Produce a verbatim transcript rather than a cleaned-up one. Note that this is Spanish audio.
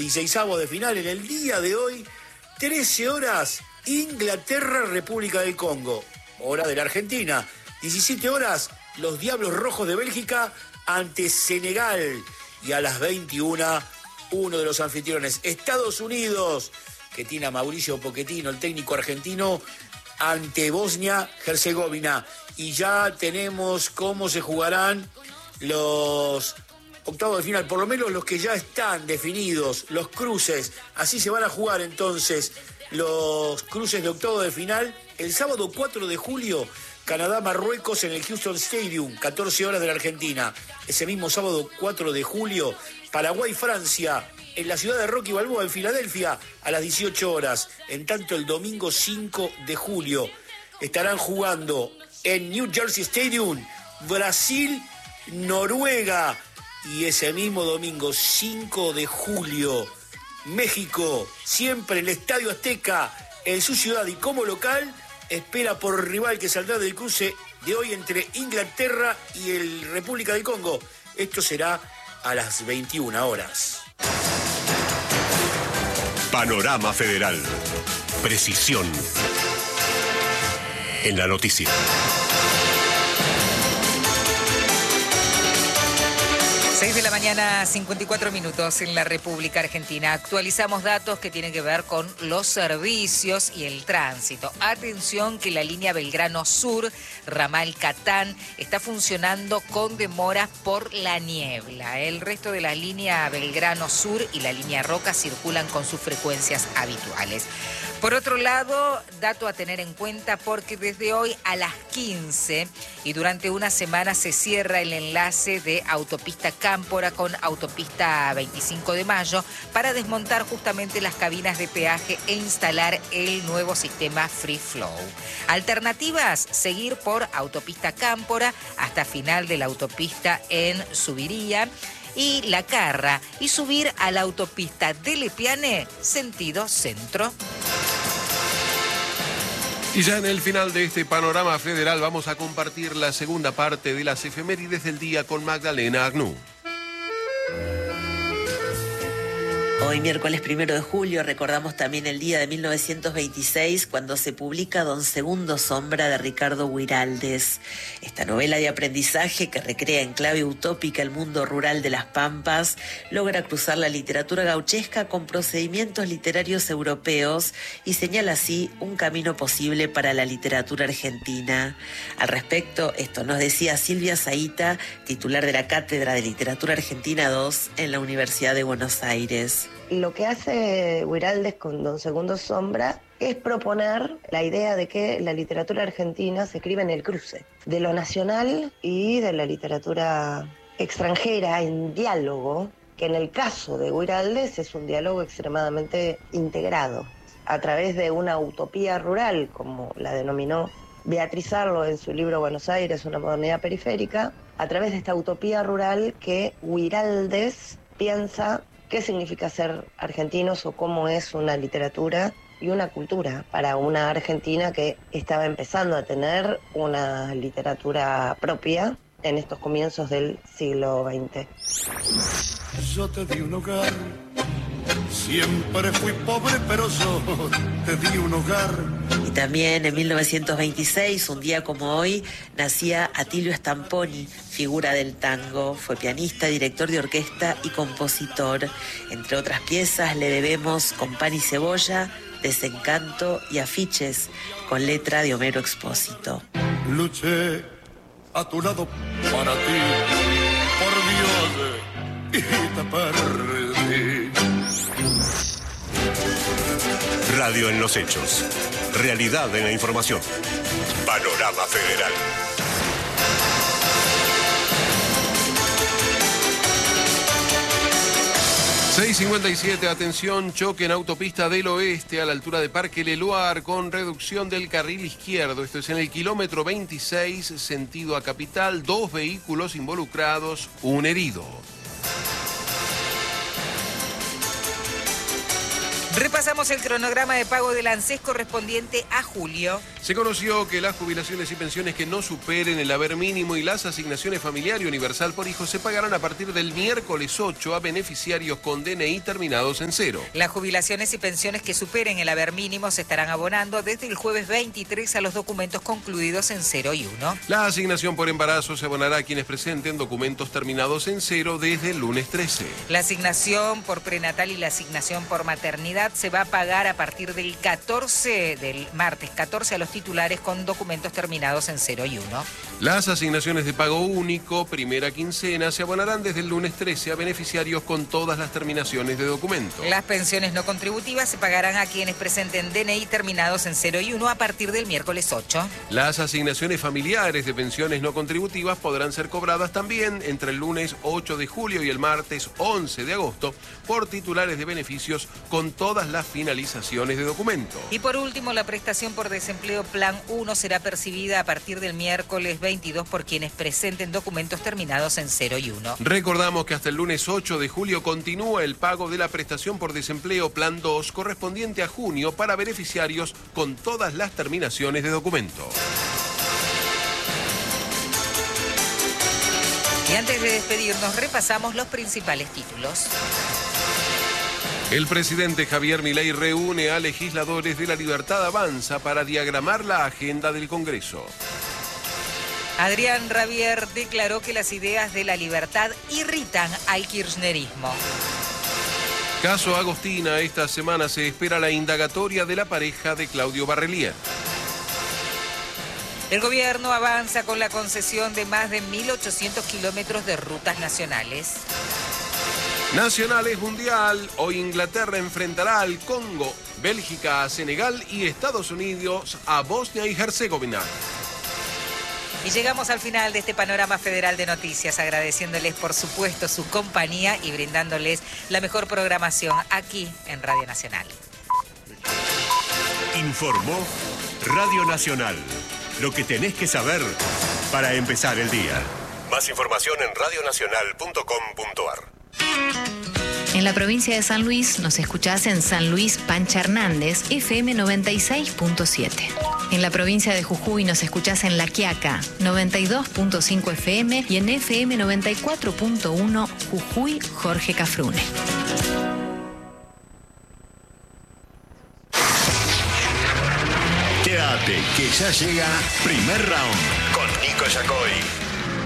dieciseisavos de final en el día de hoy, trece horas, Inglaterra, República del Congo, hora de la Argentina. diecisiete horas, los Diablos Rojos de Bélgica ante Senegal. Y a las veintiuna, uno de los anfitriones, Estados Unidos, que tiene a Mauricio Pochettino, el técnico argentino, ante Bosnia-Herzegovina. Y ya tenemos cómo se jugarán los octavos de final, por lo menos los que ya están definidos, los cruces. Así se van a jugar entonces los cruces de octavos de final. El sábado cuatro de julio, Canadá-Marruecos en el Houston Stadium, catorce horas de la Argentina. Ese mismo sábado cuatro de julio, Paraguay-Francia en la ciudad de Rocky Balboa, en Filadelfia, a las dieciocho horas. En tanto, el domingo cinco de julio estarán jugando en New Jersey Stadium, Brasil-Noruega. Y ese mismo domingo cinco de julio, México, siempre el Estadio Azteca, en su ciudad y como local, espera por rival que saldrá del cruce de hoy entre Inglaterra y el República del Congo. Esto será a las veintiuna horas. Panorama Federal. Precisión en la noticia. seis de la mañana, cincuenta y cuatro minutos en la República Argentina. Actualizamos datos que tienen que ver con los servicios y el tránsito. Atención que la línea Belgrano Sur, ramal Catán, está funcionando con demoras por la niebla. El resto de la línea Belgrano Sur y la línea Roca circulan con sus frecuencias habituales. Por otro lado, dato a tener en cuenta porque desde hoy a las quince y durante una semana se cierra el enlace de autopista Cámpora con autopista veinticinco de mayo para desmontar justamente las cabinas de peaje e instalar el nuevo sistema Free Flow. Alternativas, seguir por autopista Cámpora hasta final de la autopista en Subiría y La Carra y subir a la autopista de Lepiane, sentido centro. Y ya en el final de este panorama federal vamos a compartir la segunda parte de las efemérides del día con Magdalena Agnú. Hoy, miércoles primero de julio, recordamos también el día de mil novecientos veintiséis, cuando se publica Don Segundo Sombra de Ricardo Guiraldes. Esta novela de aprendizaje que recrea en clave utópica el mundo rural de las Pampas, logra cruzar la literatura gauchesca con procedimientos literarios europeos y señala así un camino posible para la literatura argentina. Al respecto, esto nos decía Silvia Zaita, titular de la Cátedra de Literatura Argentina dos en la Universidad de Buenos Aires. Lo que hace Guiraldes con Don Segundo Sombra es proponer la idea de que la literatura argentina se escribe en el cruce de lo nacional y de la literatura extranjera en diálogo, que en el caso de Guiraldes es un diálogo extremadamente integrado, a través de una utopía rural, como la denominó Beatriz Arlo en su libro Buenos Aires, una modernidad periférica, a través de esta utopía rural que Guiraldes piensa qué significa ser argentinos o cómo es una literatura y una cultura para una Argentina que estaba empezando a tener una literatura propia en estos comienzos del siglo veinte. Yo te di un hogar, siempre fui pobre, pero yo te di un hogar. Y también en mil novecientos veintiséis, un día como hoy, nacía Atilio Stamponi, figura del tango. Fue pianista, director de orquesta y compositor. Entre otras piezas le debemos Con pan y cebolla, Desencanto y Afiches, con letra de Homero Expósito. Luché a tu lado para ti, por Dios, y te perdí. Radio en los hechos. Realidad en la información. Panorama Federal. seis cincuenta y siete, atención, choque en autopista del oeste a la altura de Parque Leloir con reducción del carril izquierdo. Esto es en el kilómetro veintiséis, sentido a Capital, dos vehículos involucrados, un herido. Repasamos el cronograma de pago del ANSES correspondiente a julio. Se conoció que las jubilaciones y pensiones que no superen el haber mínimo y las asignaciones familiar y universal por hijo se pagarán a partir del miércoles ocho a beneficiarios con D N I terminados en cero. Las jubilaciones y pensiones que superen el haber mínimo se estarán abonando desde el jueves veintitrés a los documentos concluidos en cero y uno. La asignación por embarazo se abonará a quienes presenten documentos terminados en cero desde el lunes trece. La asignación por prenatal y la asignación por maternidad se va a pagar a partir del catorce, del martes catorce a los titulares con documentos terminados en cero y uno. Las asignaciones de pago único, primera quincena, se abonarán desde el lunes trece a beneficiarios con todas las terminaciones de documento. Las pensiones no contributivas se pagarán a quienes presenten D N I terminados en cero y uno a partir del miércoles ocho. Las asignaciones familiares de pensiones no contributivas podrán ser cobradas también entre el lunes ocho de julio y el martes once de agosto por titulares de beneficios con todas las finalizaciones de documento. Y por último, la prestación por desempleo Plan uno será percibida a partir del miércoles veintidós por quienes presenten documentos terminados en cero y uno. Recordamos que hasta el lunes ocho de julio continúa el pago de la prestación por desempleo Plan dos correspondiente a junio para beneficiarios con todas las terminaciones de documento. Y antes de despedirnos, repasamos los principales títulos. El presidente Javier Milei reúne a legisladores de La Libertad Avanza para diagramar la agenda del Congreso. Adrián Rabier declaró que las ideas de La Libertad irritan al kirchnerismo. Caso Agostina, esta semana se espera la indagatoria de la pareja de Claudio Barrelier. El gobierno avanza con la concesión de más de mil ochocientos kilómetros de rutas nacionales. Nacionales Mundial, hoy Inglaterra enfrentará al Congo, Bélgica a Senegal y Estados Unidos a Bosnia y Herzegovina. Y llegamos al final de este panorama federal de noticias, agradeciéndoles por supuesto su compañía y brindándoles la mejor programación aquí en Radio Nacional. Informó Radio Nacional. Lo que tenés que saber para empezar el día. Más información en radionacional punto com punto ar. En la provincia de San Luis nos escuchás en San Luis Pancha Hernández, F M noventa y seis punto siete. En la provincia de Jujuy nos escuchás en La Quiaca, noventa y dos punto cinco F M y en F M noventa y cuatro punto uno Jujuy Jorge Cafrune. Quédate, que ya llega Primer Round con Nico Yacoy.